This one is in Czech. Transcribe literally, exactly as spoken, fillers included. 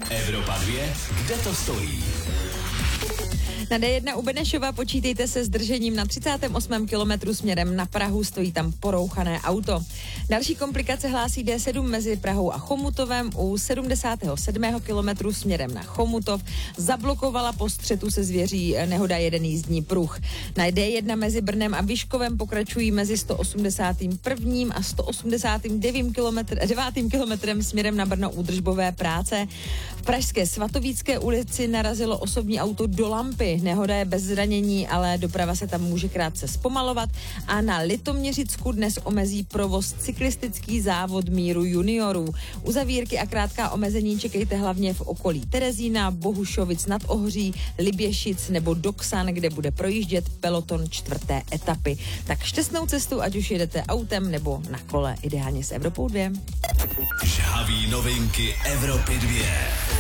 Evropa dvě, kde to stojí? Na D jedna u Benešova počítejte se zdržením na třicátém osmém kilometru směrem na Prahu, stojí tam porouchané auto. Další komplikace hlásí D sedm mezi Prahou a Chomutovem u sedmdesátého sedmého kilometru směrem na Chomutov. Zablokovala po střetu se zvěří nehoda jeden jízdní pruh. Na D jedna mezi Brnem a Vyškovem pokračují mezi sto osmdesátým prvním a sto osmdesátým devátým kilometrem směrem na Brno údržbové práce. V pražské Svatovícké ulici narazilo osobní auto do lampy. Nehoda je bez zranění, ale doprava se tam může krátce zpomalovat a na Litoměřicku dnes omezí provoz cyklistický závod míru juniorů. Uzavírky a krátká omezení čekejte hlavně v okolí Terezína, Bohušovic nad Ohří, Liběšic nebo Doksan, kde bude projíždět peloton čtvrté etapy. Tak šťastnou cestu, ať už jedete autem nebo na kole, ideálně s Evropou dvě. Žhaví novinky Evropy dvě.